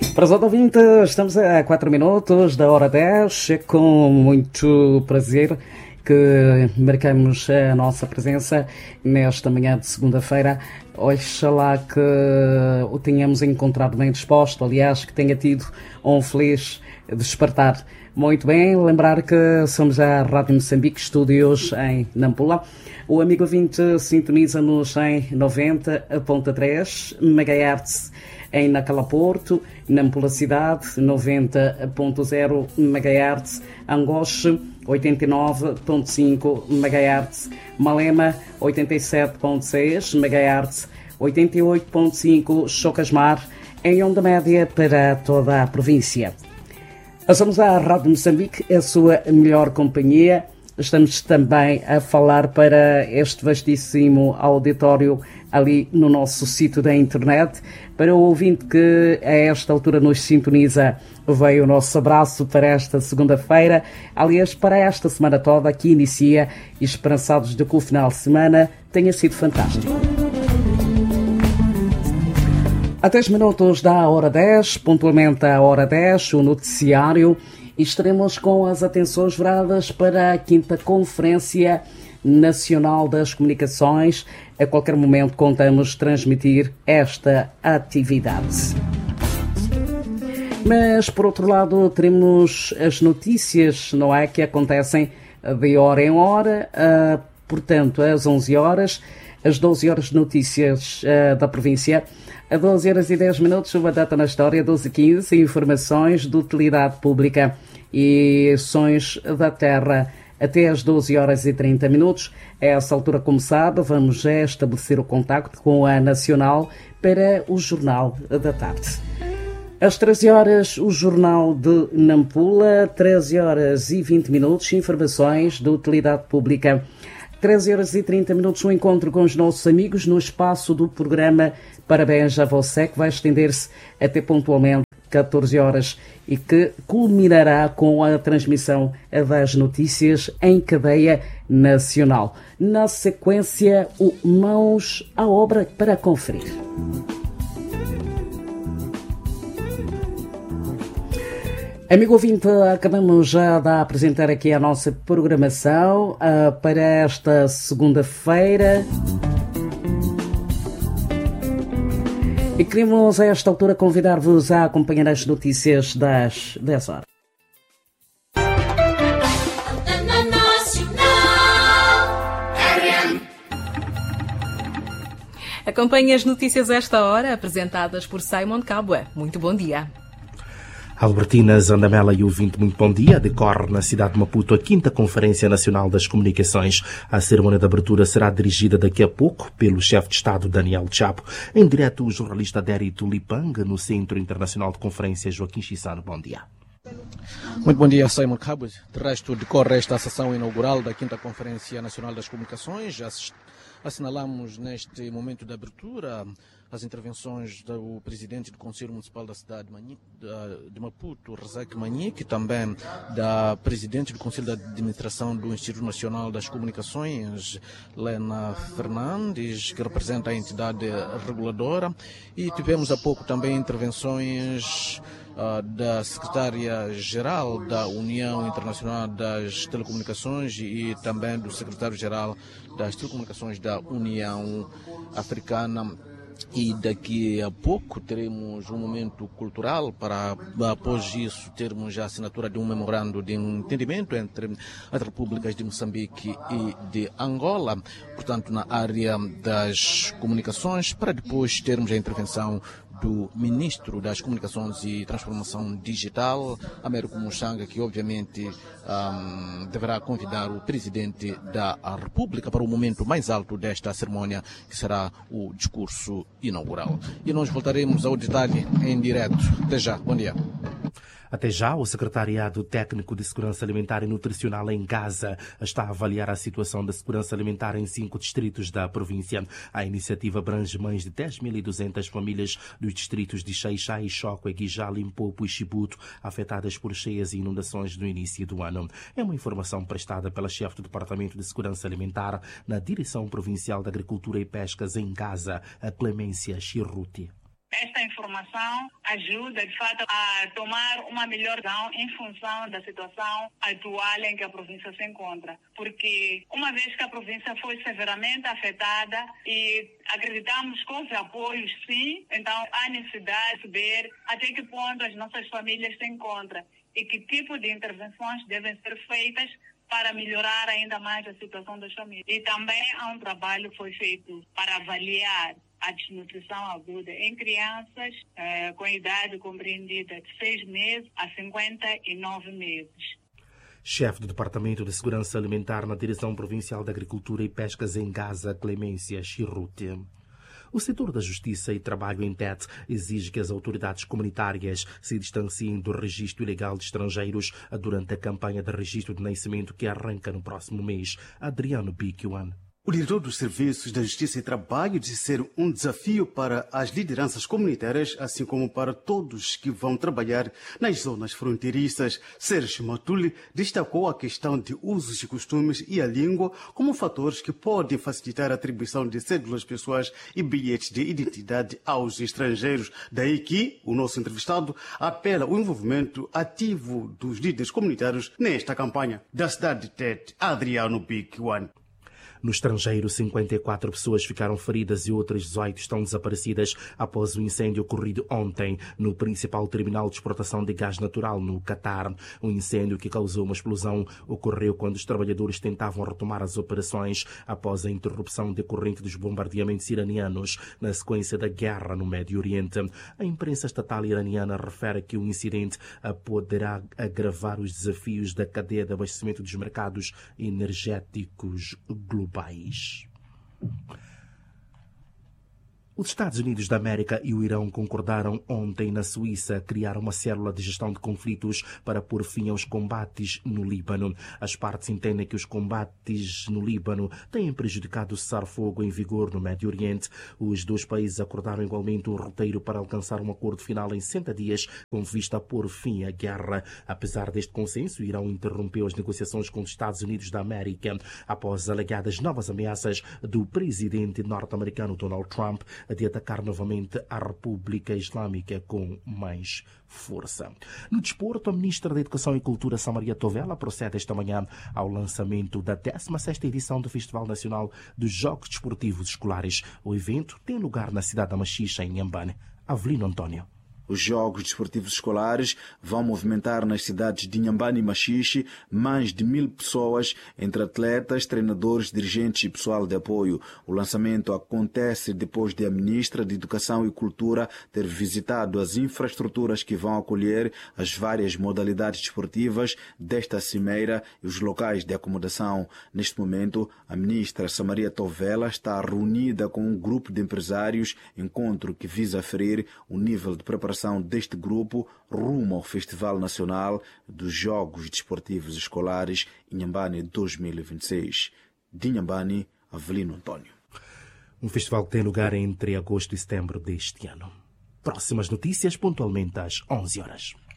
Prezado ouvinte, estamos a 4 minutos da hora 10. É com muito prazer que marcamos a nossa presença nesta manhã de segunda-feira. Oxalá que o tenhamos encontrado bem disposto, aliás, que tenha tido um feliz despertar. Muito bem, lembrar que somos a Rádio Moçambique, estúdios em Nampula. O amigo ouvinte sintoniza-nos em 90.3 MHz em Nacala Porto, Nampula Cidade, 90.0 MHz, Angoche, 89.5 MHz, Malema, 87.6 MHz, 88.5 Chocasmar, em onda média para toda a província. Somos a Rádio Moçambique, a sua melhor companhia. Estamos também a falar para este vastíssimo auditório ali no nosso sítio da internet. Para o ouvinte que a esta altura nos sintoniza, veio o nosso abraço para esta segunda-feira. Aliás, para esta semana toda que inicia, e esperançados de que o final de semana tenha sido fantástico. A 10 minutos da hora 10, pontualmente à hora 10, o noticiário, e estaremos com as atenções viradas para a 5ª Conferência Nacional das Comunicações. A qualquer momento contamos transmitir esta atividade. Mas, por outro lado, teremos as notícias, não é, que acontecem de hora em hora, portanto, às 11 horas, às 12 horas de notícias da província, a 12 horas e 10 minutos, uma data na história, 12h15, informações de utilidade pública e sons da terra, até às 12 horas e 30 minutos. A essa altura, como sabe, vamos já estabelecer o contacto com a Nacional para o Jornal da Tarde. Às 13 horas, o Jornal de Nampula, 13 horas e 20 minutos, informações de utilidade pública. 13 horas e 30 minutos, um encontro com os nossos amigos no espaço do programa Parabéns a Você, que vai estender-se até pontualmente 14 horas e que culminará com a transmissão das notícias em cadeia nacional. Na sequência, o Mãos à Obra para conferir. Amigo ouvinte, acabamos já de apresentar aqui a nossa programação para esta segunda-feira. E queremos a esta altura convidar-vos a acompanhar as notícias das 10 horas. Acompanhe as notícias a esta hora, apresentadas por Simon Cabua. Muito bom dia. Albertina Zandamela e ouvinte, muito bom dia. Decorre na cidade de Maputo a 5ª Conferência Nacional das Comunicações. A cerimônia de abertura será dirigida daqui a pouco pelo chefe de Estado Daniel Chapo. Em direto, o jornalista Deri Tulipang, no Centro Internacional de Conferência Joaquim Chissano. Bom dia. Muito bom dia, Simon Cabua. De resto, decorre esta sessão inaugural da 5ª Conferência Nacional das Comunicações. Já assinalamos neste momento de abertura as intervenções do presidente do Conselho Municipal da cidade de Maputo, Rezak Manique, também da presidente do Conselho de Administração do Instituto Nacional das Comunicações, Lena Fernandes, que representa a entidade reguladora, e tivemos há pouco também intervenções da secretária-geral da União Internacional das Telecomunicações e também do secretário-geral das Telecomunicações da União Africana. E daqui a pouco teremos um momento cultural para, após isso, termos a assinatura de um memorando de entendimento entre as repúblicas de Moçambique e de Angola, portanto, na área das comunicações, para depois termos a intervenção do Ministro das Comunicações e Transformação Digital, Américo Muxanga, que obviamente deverá convidar o Presidente da República para o momento mais alto desta cerimônia, que será o discurso inaugural. E nós voltaremos ao detalhe em direto. Até já. Bom dia. Até já, o Secretariado Técnico de Segurança Alimentar e Nutricional em Gaza está a avaliar a situação da segurança alimentar em 5 distritos da província. A iniciativa abrange mais de 10.200 famílias dos distritos de Xai-Xai, Choco, Guijá, Limpopo e Chibuto, afetadas por cheias e inundações no início do ano. É uma informação prestada pela chefe do Departamento de Segurança Alimentar na Direção Provincial de Agricultura e Pescas em Gaza, a Clemência Chirruti. Esta informação ajuda, de fato, a tomar uma melhor decisão em função da situação atual em que a província se encontra. Porque uma vez que a província foi severamente afetada e acreditamos que houve apoios, sim, então há necessidade de ver até que ponto as nossas famílias se encontram e que tipo de intervenções devem ser feitas para melhorar ainda mais a situação das famílias. E também há um trabalho que foi feito para avaliar a desnutrição aguda em crianças com idade compreendida de 6 meses a 59 meses. Chefe do Departamento de Segurança Alimentar na Direção Provincial de Agricultura e Pescas em Gaza, Clemência Chirrute. O setor da Justiça e Trabalho em Tete exige que as autoridades comunitárias se distanciem do registro ilegal de estrangeiros durante a campanha de registro de nascimento que arranca no próximo mês. Adriano Bikiwan. O diretor dos Serviços da Justiça e Trabalho disse ser um desafio para as lideranças comunitárias, assim como para todos que vão trabalhar nas zonas fronteiriças. Sérgio Matuli destacou a questão de usos e costumes e a língua como fatores que podem facilitar a atribuição de cédulas pessoais e bilhetes de identidade aos estrangeiros. Daí que o nosso entrevistado apela ao envolvimento ativo dos líderes comunitários nesta campanha. Da cidade de Tete, Adriano Bikiwan. No estrangeiro, 54 pessoas ficaram feridas e outras 18 estão desaparecidas após o incêndio ocorrido ontem no principal terminal de exportação de gás natural no Catar. Um incêndio que causou uma explosão ocorreu quando os trabalhadores tentavam retomar as operações após a interrupção decorrente dos bombardeamentos iranianos na sequência da guerra no Médio Oriente. A imprensa estatal iraniana refere que o incidente poderá agravar os desafios da cadeia de abastecimento dos mercados energéticos globais. Os Estados Unidos da América e o Irão concordaram ontem na Suíça criar uma célula de gestão de conflitos para pôr fim aos combates no Líbano. As partes entendem que os combates no Líbano têm prejudicado o cessar-fogo em vigor no Médio Oriente. Os dois países acordaram igualmente um roteiro para alcançar um acordo final em 60 dias com vista a pôr fim à guerra. Apesar deste consenso, o Irão interrompeu as negociações com os Estados Unidos da América após alegadas novas ameaças do presidente norte-americano Donald Trump de atacar novamente a República Islâmica com mais força. No desporto, a ministra da Educação e Cultura, Samaria Tovela, procede esta manhã ao lançamento da 16ª edição do Festival Nacional dos Jogos Desportivos Escolares. O evento tem lugar na cidade da Machixe, em Inhambane. Avelino António. Os Jogos Desportivos Escolares vão movimentar nas cidades de Inhambane e Machixe mais de 1000 pessoas, entre atletas, treinadores, dirigentes e pessoal de apoio. O lançamento acontece depois de a ministra de Educação e Cultura ter visitado as infraestruturas que vão acolher as várias modalidades desportivas desta cimeira e os locais de acomodação. Neste momento, a ministra Samaria Tovela está reunida com um grupo de empresários, encontro que visa aferir o nível de preparação deste grupo rumo ao Festival Nacional dos Jogos Desportivos Escolares Inhambane 2026. De Inhambane, Avelino António. Um festival que tem lugar entre agosto e setembro deste ano. Próximas notícias pontualmente às 11 horas.